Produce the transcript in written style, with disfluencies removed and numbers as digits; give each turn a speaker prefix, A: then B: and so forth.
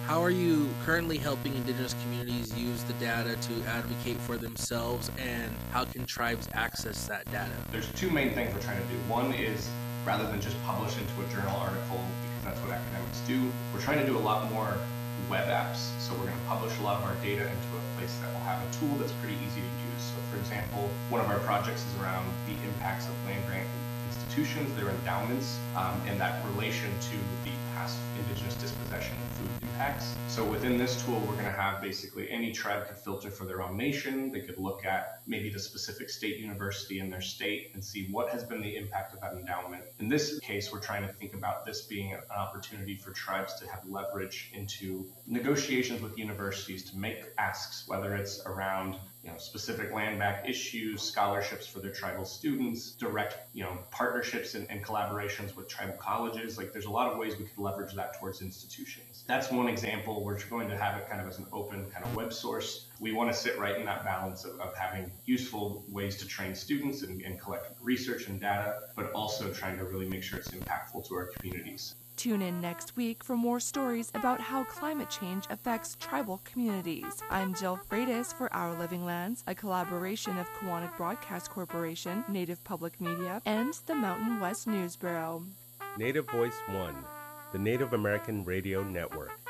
A: How are you currently helping Indigenous communities use the data to advocate for themselves, and how can tribes access that data?
B: There's two main things we're trying to do. One is, rather than just publish into a journal article, because that's what academics do, we're trying to do a lot more web apps. So we're going to publish a lot of our data into a place that will have a tool that's pretty easy to use. So for example, one of our projects is around the impacts of land grant institutions, their endowments, and that relation to the past Indigenous dispossession of food impacts. So within this tool, we're going to have basically any tribe could filter for their own nation. They could look at maybe the specific state university in their state and see what has been the impact of that endowment. In this case, we're trying to think about this being an opportunity for tribes to have leverage into negotiations with universities to make asks, whether it's around specific land back issues, scholarships for their tribal students, direct partnerships and collaborations with tribal colleges. Like there's a lot of ways we could leverage that towards institutions. That's one example. We're going to have it kind of as an open kind of web source. We want to sit right in that balance of having useful ways to train students and collect research and data, but also trying to really make sure it's impactful to our communities.
C: Tune in next week for more stories about how climate change affects tribal communities. I'm Jill Freitas for Our Living Lands, a collaboration of Koahnic Broadcast Corporation, Native Public Media, and the Mountain West News Bureau.
D: Native Voice One, the Native American Radio Network.